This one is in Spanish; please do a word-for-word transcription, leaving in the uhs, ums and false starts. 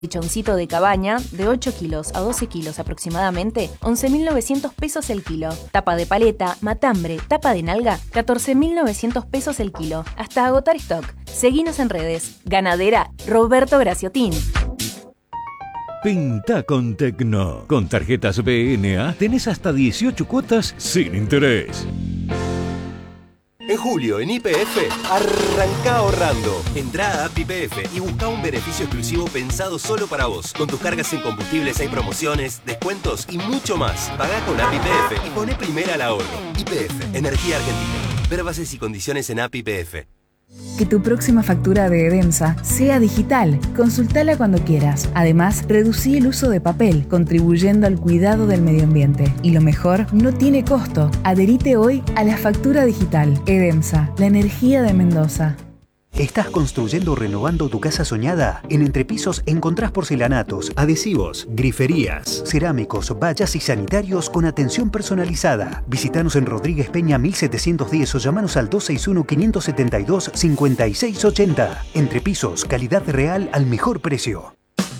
Lechoncito de cabaña, de ocho kilos a doce kilos aproximadamente, once mil novecientos pesos el kilo. Tapa de paleta, matambre, tapa de nalga, catorce mil novecientos pesos el kilo. Hasta agotar stock. Seguinos en redes. Ganadera Roberto Graciotín. Pinta con Tecno. Con tarjetas B N A tenés hasta dieciocho cuotas sin interés. En julio, en Y P F, arranca ahorrando. Entrá a App Y P F y busca un beneficio exclusivo pensado solo para vos. Con tus cargas en combustibles hay promociones, descuentos y mucho más. Pagá con App Y P F y poné primera al ahorro. Y P F, Energía Argentina. Ver bases y condiciones en App Y P F. Que tu próxima factura de Edemsa sea digital. Consultala cuando quieras. Además, reducí el uso de papel, contribuyendo al cuidado del medio ambiente. Y lo mejor, no tiene costo. Adherite hoy a la factura digital. Edemsa, la energía de Mendoza. ¿Estás construyendo o renovando tu casa soñada? En Entrepisos encontrás porcelanatos, adhesivos, griferías, cerámicos, vallas y sanitarios con atención personalizada. Visítanos en Rodríguez Peña mil setecientos diez o llamanos al dos seis uno, cinco siete dos, cinco seis ocho cero. Entrepisos, calidad real al mejor precio.